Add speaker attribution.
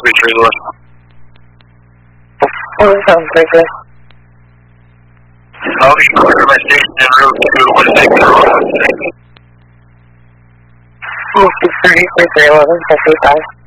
Speaker 1: 331. I'll be clear my station en route to 160.
Speaker 2: 33, 11, 55.